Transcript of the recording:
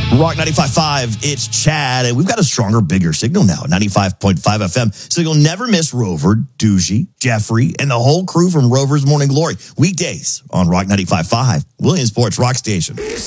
Rock 95.5, it's Chad, and we've got a stronger, bigger signal now, 95.5 FM. So you'll never miss Rover, Doogie, Jeffrey, and the whole crew from Rover's Morning Glory. Weekdays on Rock 95.5, Williamsport's Rock Station.